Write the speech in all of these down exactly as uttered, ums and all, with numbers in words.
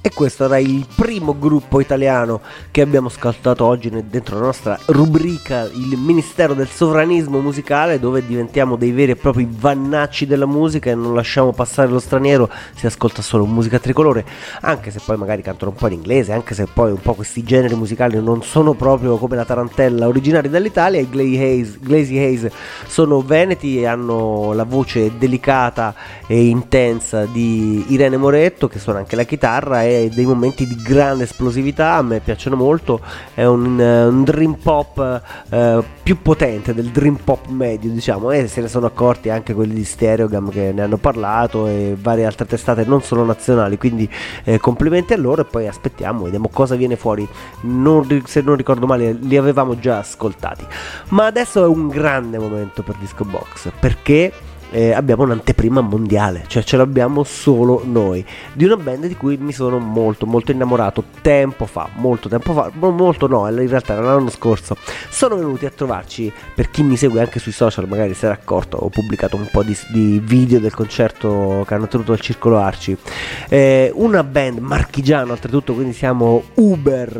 E questo era il primo gruppo italiano che abbiamo ascoltato oggi dentro la nostra rubrica, il Ministero del Sovranismo Musicale, dove diventiamo dei veri e propri vannacci della musica e non lasciamo passare lo straniero, si ascolta solo musica tricolore, anche se poi magari cantano un po' in inglese, anche se poi un po' questi generi musicali non sono proprio come la tarantella originari dall'Italia. I Glazy Haze, Glazy Haze sono veneti e hanno la voce delicata e intensa di Irene Moretto, che suona anche la chitarra, e dei momenti di grande esplosività. A me piacciono molto, è un, un dream pop eh, più potente del dream pop medio, diciamo, e se ne sono accorti anche quelli di Stereogam che ne hanno parlato e varie altre testate non solo nazionali, quindi eh, complimenti a loro. E poi aspettiamo, vediamo cosa viene fuori. Non, se non ricordo male li avevamo già ascoltati, ma adesso è un grande momento per Disco Box, perché Eh, abbiamo un'anteprima mondiale, cioè ce l'abbiamo solo noi, di una band di cui mi sono molto molto innamorato tempo fa, molto tempo fa, molto no, in realtà era l'anno scorso. Sono venuti a trovarci, per chi mi segue anche sui social magari si era accorto, ho pubblicato un po' di, di video del concerto che hanno tenuto al Circolo Arci, eh, una band marchigiana oltretutto, quindi siamo uber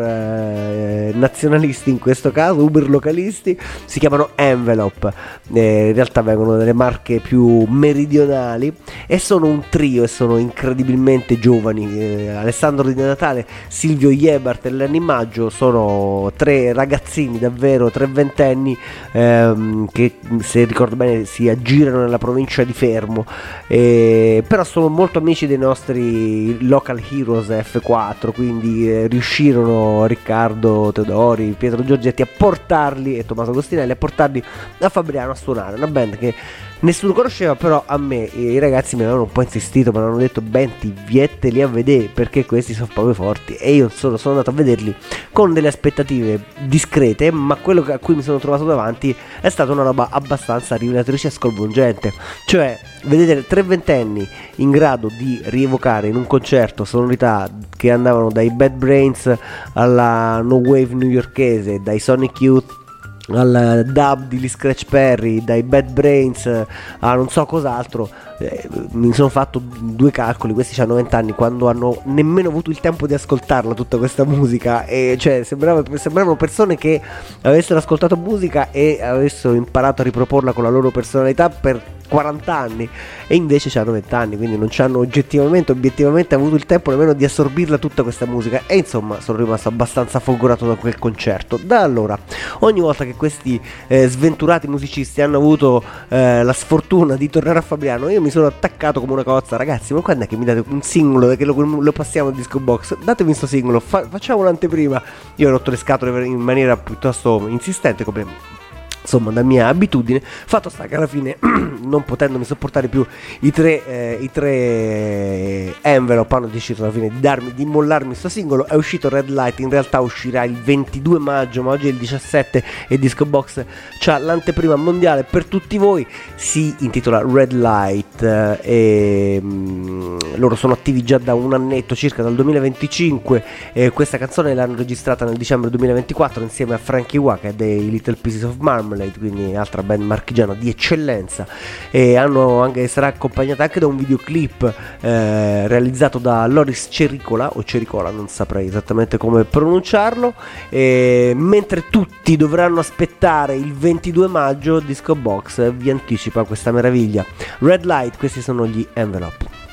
eh, nazionalisti in questo caso, uber localisti. Si chiamano Envelope, eh, in realtà vengono dalle Marche più meridionali e sono un trio e sono incredibilmente giovani. eh, Alessandro Di Natale, Silvio Jebart e Lenny Maggio sono tre ragazzini, davvero tre ventenni, ehm, che se ricordo bene si aggirano nella provincia di Fermo, eh, però sono molto amici dei nostri local heroes F quattro, quindi eh, riuscirono Riccardo Teodori, Pietro Giorgetti a portarli, e Tommaso Agostinelli a portarli a Fabriano a suonare. Una band che nessuno conosceva, però a me i ragazzi mi avevano un po' insistito, mi hanno detto: Benti, vietteli a vedere perché questi sono proprio forti. E io sono, sono andato a vederli con delle aspettative discrete, ma quello a cui mi sono trovato davanti è stata una roba abbastanza rivelatrice e sconvolgente. Cioè, vedete tre ventenni in grado di rievocare in un concerto sonorità che andavano dai Bad Brains alla no wave newyorkese, dai Sonic Youth al dub di Lee Scratch Perry, dai Bad Brains a non so cos'altro. eh, mi sono fatto due calcoli: questi hanno venti anni, quando hanno nemmeno avuto il tempo di ascoltarla tutta questa musica, e cioè sembrava, sembravano persone che avessero ascoltato musica e avessero imparato a riproporla con la loro personalità per quaranta anni, e invece hanno venti anni, quindi non ci hanno oggettivamente obiettivamente avuto il tempo nemmeno di assorbirla tutta questa musica. E insomma sono rimasto abbastanza folgorato da quel concerto. Da allora, ogni volta che questi eh, sventurati musicisti hanno avuto eh, la sfortuna di tornare a Fabriano, io mi sono attaccato come una cozza: ragazzi, ma quando è che mi date un singolo che lo, lo passiamo a Disco Box? Datemi sto singolo, fa- facciamo un'anteprima. Io ho rotto le scatole in maniera piuttosto insistente, come insomma da mia abitudine. Fatto sta che alla fine, non potendomi sopportare più i tre eh, i tre Envelope, hanno deciso alla fine di darmi, di mollarmi sto singolo. È uscito Red Light, in realtà uscirà il ventidue maggio, ma oggi è il diciassette e Disco Box c'ha l'anteprima mondiale per tutti voi. Si intitola Red Light, eh, e mh, loro sono attivi già da un annetto circa, dal duemilaventicinque. eh, questa canzone l'hanno registrata nel dicembre duemilaventiquattro insieme a Frankie Wah, che è dei Little Pieces of Marmalade, quindi altra band marchigiana di eccellenza, e hanno anche, sarà accompagnata anche da un videoclip eh, realizzato da Loris Cericola o Cericola, non saprei esattamente come pronunciarlo, e mentre tutti dovranno aspettare il ventidue maggio, Disco Box vi anticipa questa meraviglia. Red Light, questi sono gli Envelope.